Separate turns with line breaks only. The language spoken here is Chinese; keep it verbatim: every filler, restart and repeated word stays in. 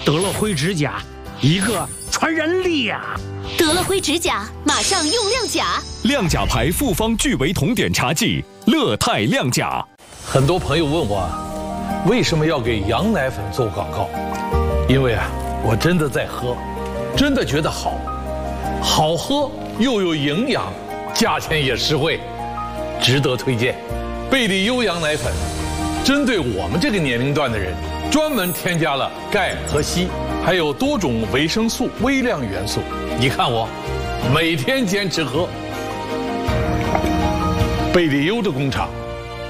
德乐辉指甲，一个传人力呀、啊！
德乐辉指甲，马上用亮甲。
亮甲牌复方聚维酮碘茶剂，乐泰亮甲。
很多朋友问我，为什么要给羊奶粉做广告？因为啊，我真的在喝，真的觉得好，好喝又有营养，价钱也实惠，值得推荐。贝利优羊奶粉，针对我们这个年龄段的人，专门添加了钙和硒，还有多种维生素、微量元素。你看我，每天坚持喝。贝利优的工厂